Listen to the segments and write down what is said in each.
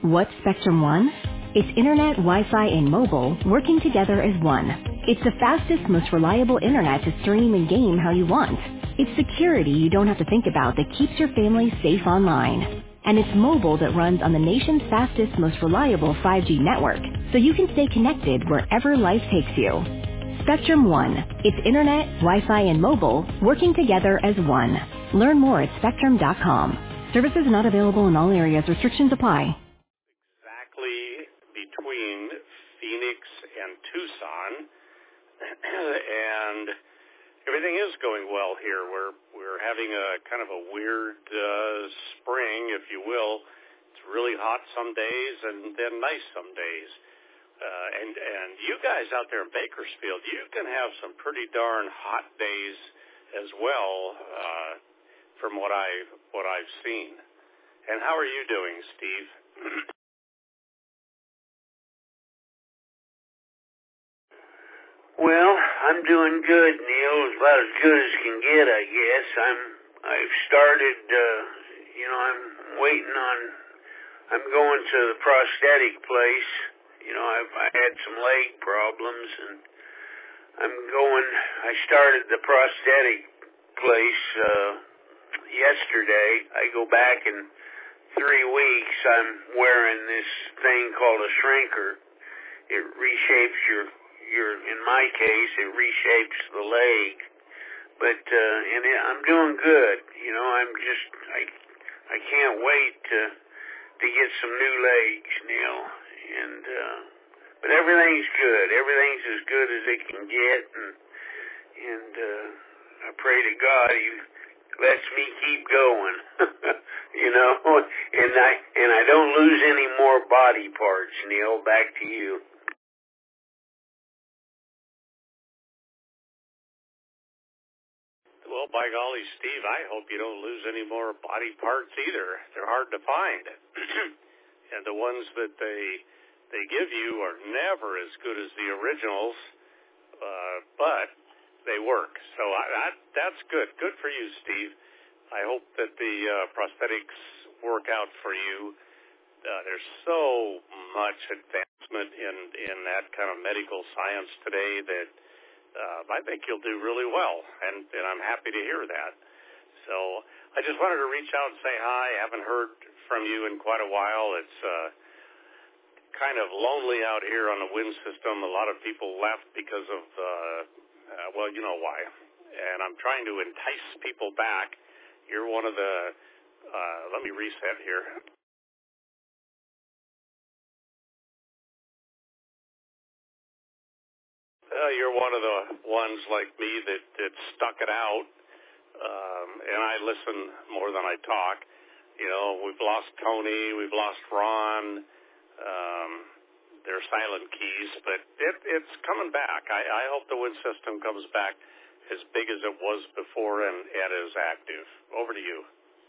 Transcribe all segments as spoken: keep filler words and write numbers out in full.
What's Spectrum One? It's internet, Wi-Fi, and mobile working together as one. It's the fastest, most reliable internet to stream and game how you want. It's security you don't have to think about that keeps your family safe online. And it's mobile that runs on the nation's fastest, most reliable five G network, so you can stay connected wherever life takes you. Spectrum One. It's internet, Wi-Fi, and mobile working together as one. Learn more at spectrum dot com. Services not available in all areas. Restrictions apply. Exactly between Phoenix and Tucson, and everything is going well here. We're we're having a kind of a weird uh, spring, if you will. It's really hot some days and then nice some days. Uh, and and you guys out there in Bakersfield, you can have some pretty darn hot days as well, uh, from what I what I've seen. And how are you doing, Steve? Well, I'm doing good, Neil. About as good as can get, I guess. I'm. I've started. Uh, you know, I'm waiting on. I'm going to the prosthetic place. You know, I've I had some leg problems, and I'm going. I started the prosthetic place uh, yesterday. I go back in three weeks. I'm wearing this thing called a shrinker. It reshapes your. Your, in my case, it reshapes the leg, but uh, and it, I'm doing good. You know, I'm just I I can't wait to to get some new legs, Neil. And uh, but everything's good. Everything's as good as it can get, and and uh, I pray to God He lets me keep going. You know, and I and I don't lose any more body parts, Neil. Back to you. Well, by golly, Steve, I hope you don't lose any more body parts either. They're hard to find. And the ones that they they give you are never as good as the originals, uh, but they work. So I, I, that's good. Good for you, Steve. I hope that the uh, prosthetics work out for you. Uh, there's so much advancement in, in that kind of medical science today that Uh, I think you'll do really well, and, and I'm happy to hear that. So I just wanted to reach out and say hi. I haven't heard from you in quite a while. It's uh, kind of lonely out here on the wind system. A lot of people left because of, uh, uh, well, you know why. And I'm trying to entice people back. You're one of the, uh, let me reset here. Uh, you're one of the ones like me that, that stuck it out, um, and I listen more than I talk. You know, we've lost Tony, we've lost Ron. Um, they're silent keys, but it, it's coming back. I, I hope the wind system comes back as big as it was before and, and as active. Over to you.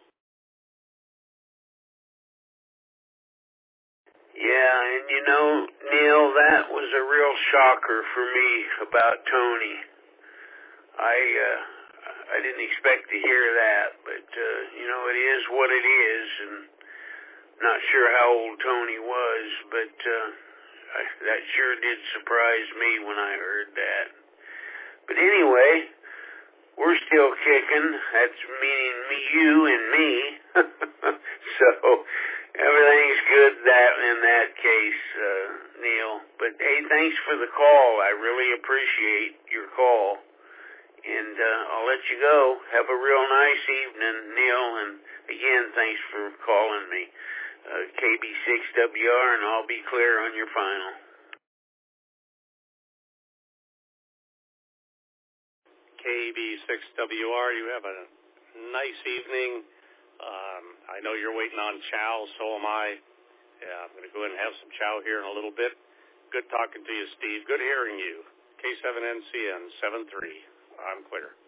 Yeah, and you know, Neil, that was a real shocker for me about Tony. I uh, I didn't expect to hear that, but uh, you know, it is what it is, and not sure how old Tony was, but uh, I, that sure did surprise me when I heard that. But anyway, we're still kicking. That's meaning me, you, and me. So everything's good that in that case, uh, Neil. But hey, thanks for the call. I really appreciate your call. And uh, I'll let you go. Have a real nice evening, Neil. And again, thanks for calling me. Uh, K B six W R, and I'll be clear on your final. K B six W R, you have a nice evening. Um, I know you're waiting on chow, so am I. Yeah, I'm going to go ahead and have some chow here in a little bit. Good talking to you, Steve. Good hearing you. K seven N C N seven three. I'm clear.